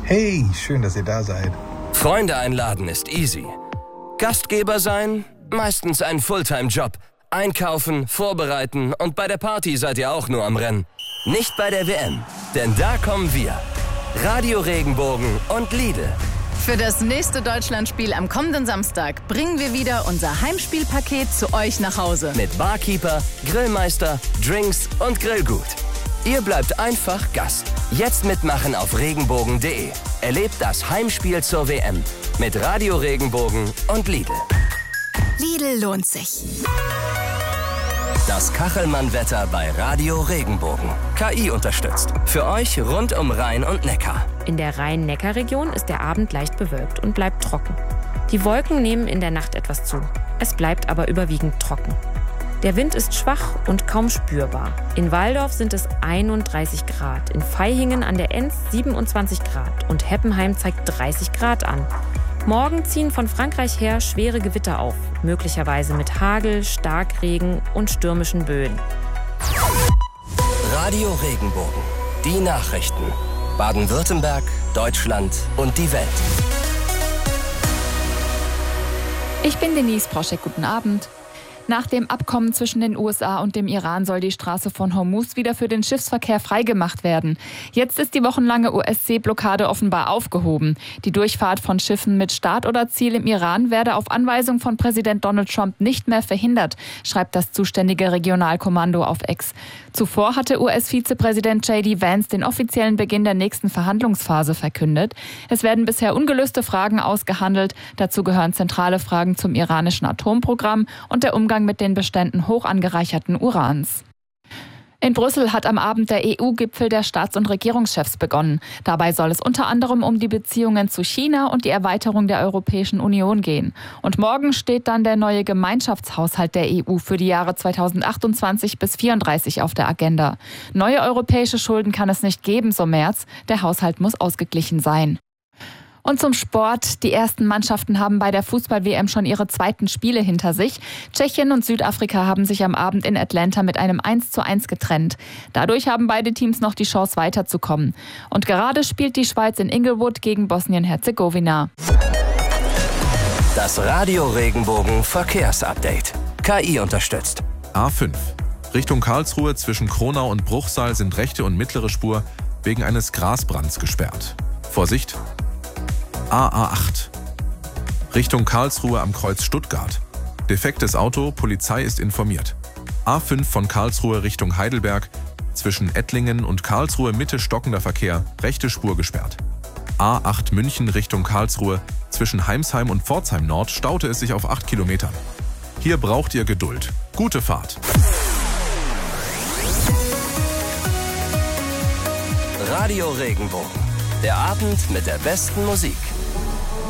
Hey, schön, dass ihr da seid. Freunde einladen ist easy. Gastgeber sein? Meistens ein Fulltime-Job. Einkaufen, vorbereiten und bei der Party seid ihr auch nur am Rennen. Nicht bei der WM, denn da kommen wir. Radio Regenbogen und Lidl. Für das nächste Deutschlandspiel am kommenden Samstag bringen wir wieder unser Heimspielpaket zu euch nach Hause. Mit Barkeeper, Grillmeister, Drinks und Grillgut. Ihr bleibt einfach Gast. Jetzt mitmachen auf regenbogen.de. Erlebt das Heimspiel zur WM mit Radio Regenbogen und Lidl. Lidl lohnt sich. Das Kachelmann-Wetter bei Radio Regenbogen. KI unterstützt. Für euch rund um Rhein und Neckar. In der Rhein-Neckar-Region ist der Abend leicht bewölkt und bleibt trocken. Die Wolken nehmen in der Nacht etwas zu. Es bleibt aber überwiegend trocken. Der Wind ist schwach und kaum spürbar. In Walldorf sind es 31 Grad, in Vaihingen an der Enz 27 Grad und Heppenheim zeigt 30 Grad an. Morgen ziehen von Frankreich her schwere Gewitter auf, möglicherweise mit Hagel, Starkregen und stürmischen Böen. Radio Regenbogen. Die Nachrichten. Baden-Württemberg, Deutschland und die Welt. Ich bin Denise Proschek, guten Abend. Nach dem Abkommen zwischen den USA und dem Iran soll die Straße von Hormuz wieder für den Schiffsverkehr freigemacht werden. Jetzt ist die wochenlange US-Seeblockade offenbar aufgehoben. Die Durchfahrt von Schiffen mit Start oder Ziel im Iran werde auf Anweisung von Präsident Donald Trump nicht mehr verhindert, schreibt das zuständige Regionalkommando auf X. Zuvor hatte US-Vizepräsident J.D. Vance den offiziellen Beginn der nächsten Verhandlungsphase verkündet. Es werden bisher ungelöste Fragen ausgehandelt. Dazu gehören zentrale Fragen zum iranischen Atomprogramm und der Umgang mit den Beständen hoch angereicherten Urans. In Brüssel hat am Abend der EU-Gipfel der Staats- und Regierungschefs begonnen. Dabei soll es unter anderem um die Beziehungen zu China und die Erweiterung der Europäischen Union gehen. Und morgen steht dann der neue Gemeinschaftshaushalt der EU für die Jahre 2028 bis 2034 auf der Agenda. Neue europäische Schulden kann es nicht geben, so Merz. Der Haushalt muss ausgeglichen sein. Und zum Sport. Die ersten Mannschaften haben bei der Fußball-WM schon ihre zweiten Spiele hinter sich. Tschechien und Südafrika haben sich am Abend in Atlanta mit einem 1:1 getrennt. Dadurch haben beide Teams noch die Chance weiterzukommen. Und gerade spielt die Schweiz in Inglewood gegen Bosnien-Herzegowina. Das Radio Regenbogen Verkehrsupdate. KI unterstützt. A5. Richtung Karlsruhe zwischen Kronau und Bruchsal sind rechte und mittlere Spur wegen eines Grasbrands gesperrt. Vorsicht! A8. Richtung Karlsruhe am Kreuz Stuttgart. Defektes Auto, Polizei ist informiert. A5 von Karlsruhe Richtung Heidelberg. Zwischen Ettlingen und Karlsruhe Mitte stockender Verkehr, rechte Spur gesperrt. A8 München Richtung Karlsruhe. Zwischen Heimsheim und Pforzheim Nord staute es sich auf 8 Kilometern. Hier braucht ihr Geduld. Gute Fahrt. Radio Regenbogen. Der Abend mit der besten Musik.